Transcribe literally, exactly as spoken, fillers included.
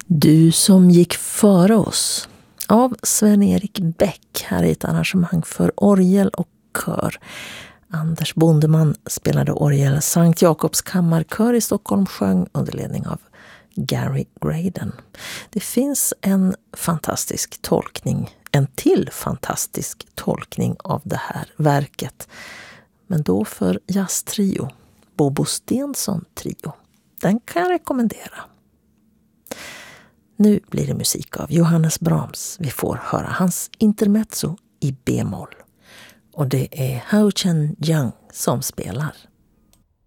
Du som gick före oss av Sven-Erik Bäck. Här är ett arrangemang för orgel och kör. Anders Bondeman spelade orgel. Sankt Jakobs kammarkör i Stockholm sjöng under ledning av Gary Graydon. Det finns en fantastisk tolkning, en till fantastisk tolkning av det här verket. Men då för jazztrio, Bobo Stensson trio. Den kan jag rekommendera. Nu blir det musik av Johannes Brahms. Vi får höra hans intermezzo i B-moll. Och det är Hao Chen Jiang som spelar.